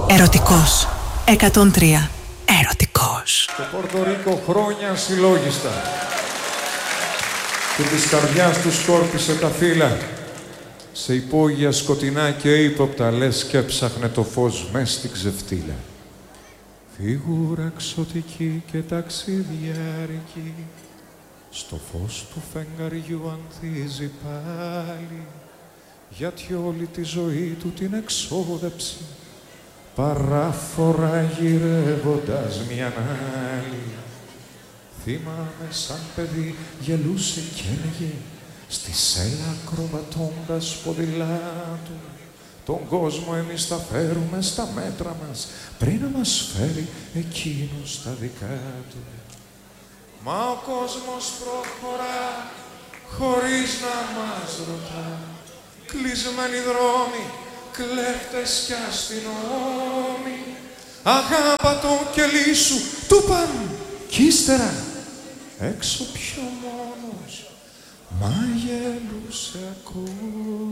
Ερωτικός. 103. Ερωτικός. Στο Πορτορίκο χρόνια συλλόγιστα και της καρδιάς του σκόρπισε τα φύλλα. Σε υπόγεια σκοτεινά και ύποπτα λες και έψαχνε το φως μες στην ξεφτύλα. Φίγουρα ξωτική και ταξιδιάρικη στο φως του φεγγαριού ανθίζει πάλι, γιατί όλη τη ζωή του την εξόδεψε παράφορα γυρεύοντας μιαν άλλη. Θυμάμαι σαν παιδί γελούσε κι έλεγε στη σέλα ακροβατώντας ποδηλάτου, τον κόσμο εμείς θα φέρουμε στα μέτρα μας πριν να μας φέρει εκείνος στα δικά του. Μα ο κόσμος προχωρά χωρίς να μας ρωτά, κλεισμένοι δρόμοι, κλέφτες κι αστυνόμοι. Αγάπα τον κελί σου, του παν κι ύστερα έξω πιο μόνος, μα γελούσε ακόμη.